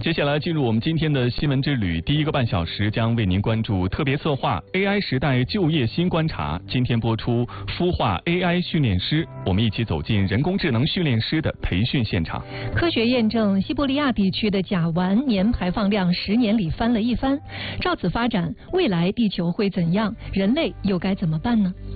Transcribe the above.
接下来进入我们今天的新闻之旅，第一个半小时将为您关注特别策划 AI 时代就业新观察。今天播出孵化 AI 训练师，我们一起走进人工智能训练师的培训现场。 科学验证，西伯利亚地区的甲烷年排放量10年里翻了一番。照此发展，未来地球会怎样？人类又该怎么办呢？